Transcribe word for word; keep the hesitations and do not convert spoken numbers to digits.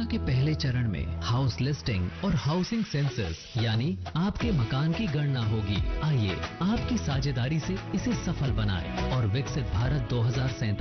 के पहले चरण में हाउस लिस्टिंग और हाउसिंग सेंसस यानी आपके मकान की गणना होगी। आइए आपकी साझेदारी से इसे सफल बनाएं और विकसित भारत दो हज़ार सैंतालीस